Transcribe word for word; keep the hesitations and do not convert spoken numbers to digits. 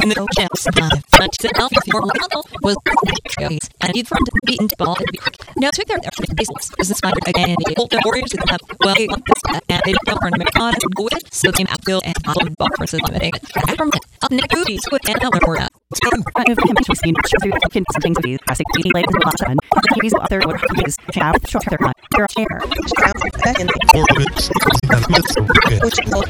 no chance of but to help your model was case and you'd from the beaten ball now took their baseless is inspired again the old warriors that have well and they don't turn on go with so came out Bill and all the boxers of it from up in the movies with an hour or I have been seen through fucking something to be classic beauty late with lots of he's author or he's have short their their chair orbits and myths of